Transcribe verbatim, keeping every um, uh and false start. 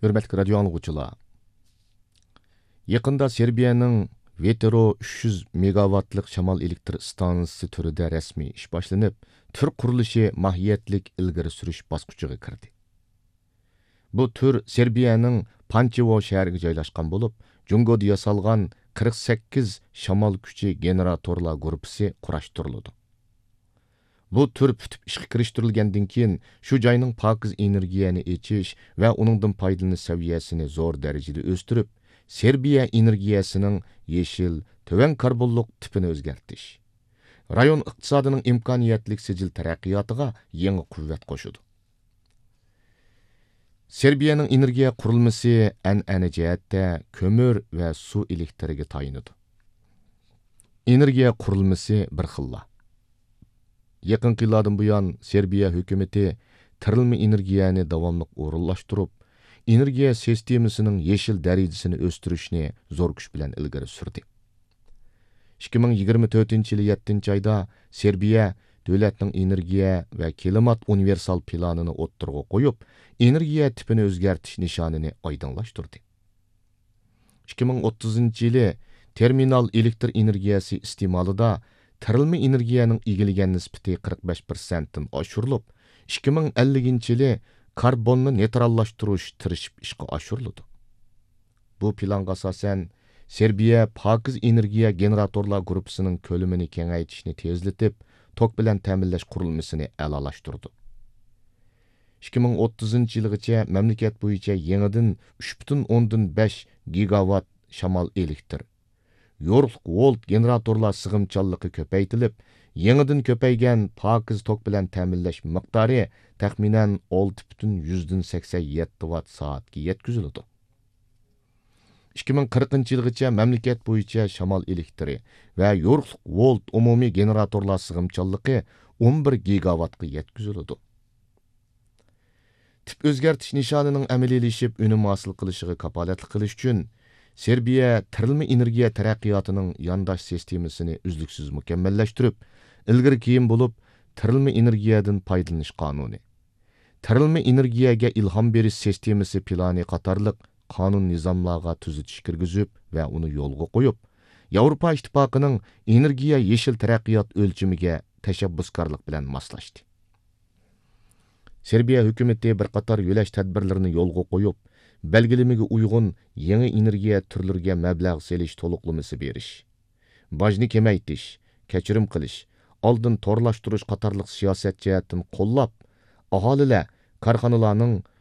Hürmetli radyo anlıqçılar. Yakında Serbiyaның Vetero üç yüz megawattlık şamal elektr stansiyası türüde resmi iş başlanıp, tür qurilishi mahiyetlik ilgiri sürüş basqıçıga kirdi. Bu tür Serbiyaның Pančevo şəhəriga joylashgan bo'lib, Jungoda yasalgan qirq sakkiz şamal kuchi generatorlar gruppasi qurashtirildi. Bu tür pütüp işe kiriştirilgandan keyin şu joyning pokiz energiyani echish va uningdan foydalanish saviyasini zo'r darajada o'stirib, Serbiya energiyasining yeşil, töven karbonliq tipini o'zgartish, rayon iqtisodining imkoniyatlik sijil taraqqiyotiga yangi quvvat qo'shadi. Serbiyaning energiya qurilmasi an'ana jihatda ko'mir va suv elektriga tayinadi. Energiya qurilmasi bir xilla. Yaqin yillardan buyon Serbiya hukumati tirilma energiyani davomli o'rinlashtirib, energiya sistemasining yeşil darajasini o'stirishni zo'r kuch bilan ilgari surdi. ikki ming yigirma to'rtinchi yil yettinchi oyda Serbiya davlatning energiya va klimat universal planini o'ttirg'a qo'yib, energiya tipini o'zgartish nishonini oydinlashtirdi. ikki ming o'ttizinchi yili terminal elektr energiyasi iste'molida tirilma energiyaning egilgan nisbati qirq besh prosentdan oshirilib, ikki ming ellinchi yili karbonni neytrallashtirish tirishib ishga oshirildi. Bu planga asosan Serbiya pokiz energiya generatorlar gruppasining ko'lamini kengaytirishni tezlatib, tok bilan ta'minlash qurilmasini a'lolashtirdi. ikki ming o'ttizinchi yilgacha mamlakat bo'yicha yangidan uch butun o'ndan besh gigawatt shamol elektr, yorug'liq volt generatorlar sig'imchanligi ko'paytirilib, yangidan ko'paygan pokiz tok bilan ta'minlash miqdori taxminan olti butun yuzdan sakson yetti watt soatga yetkaziladi. ikki ming qirqinchi yilgacha mamlakat bo'yicha shamol elektri va yorug'liq volt umumiy generatorlar sig'imchanligi o'n bir gigawattga yetkaziladi. Tip o'zgartish nishonining amaliylashib unum hosil qilishiga kapolatlik qilish uchun Serbiya tirilma energiya taraqqiyotining yondosh sistemasini uzluksiz mukammallashtirib, ilgari keyin bo'lib tirilma energiyadan foydalanish qonuni, tirilma energiyaga ilhom berish sistemasi plani qatorliq qonun nizomlarga tuzitish kirgizib va uni yo'lga qo'yib, Yevropa ittifoqining energiya yeşil taraqqiyot o'lchamiga tashabbuskorlik bilan moslashdi. Serbiya hukumati bir qator yo'lash tadbirlarini yo'lga qo'yib, belgilimiga uyg'un yangi energiya turlariga mablag' selish to'liqlamasi berish, bojni kamaytirish, kechirim qilish, oldin torlashtirish qatorliq siyosat jihatdan qo'llab, aholilar korxonalarning